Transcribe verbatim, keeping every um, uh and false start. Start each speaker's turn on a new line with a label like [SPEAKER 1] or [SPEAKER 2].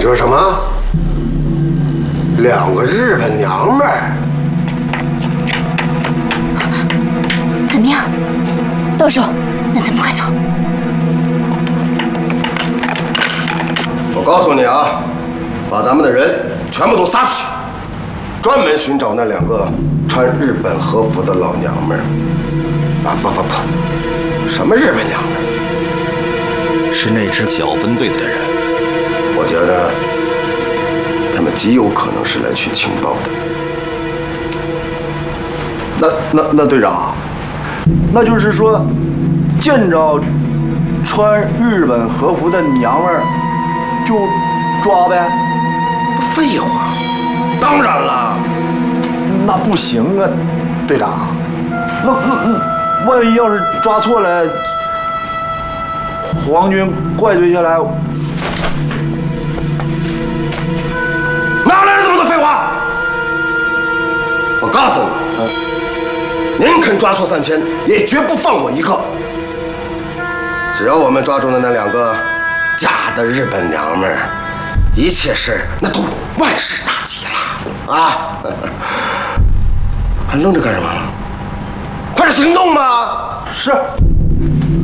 [SPEAKER 1] 说什么？两个日本娘们儿？
[SPEAKER 2] 怎么样？到手，那咱们快走。
[SPEAKER 1] 我告诉你啊，把咱们的人全部都撒出去，专门寻找那两个穿日本和服的老娘们儿。啊，不不不，什么日本娘们儿？
[SPEAKER 3] 是那支小分队的人。
[SPEAKER 1] 我觉得他们极有可能是来取情报的。
[SPEAKER 4] 那那那队长，那就是说，见着穿日本和服的娘们儿就抓呗？
[SPEAKER 1] 废话，当然了。
[SPEAKER 4] 那不行啊，队长，那那那万一要是抓错了，皇军怪罪下来，
[SPEAKER 1] 哪来的这么多废话？我告诉你，宁肯抓错三千，也绝不放过一个。只要我们抓住了那两个假的日本娘们儿，一切事那都万事大吉了啊！还愣着干什么？快点行动吧！
[SPEAKER 4] 是。